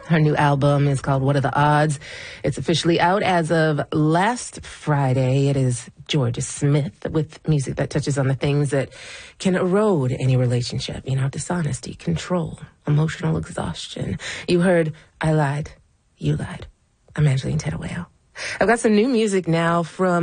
Her new album is called What Are the Odds? It's officially out as of last Friday. It is Jorja Smith with music that touches on the things that can erode any relationship. Dishonesty, control, emotional exhaustion. You heard I Lied, You Lied. I'm Angeline Tedaweo. I've got some new music now from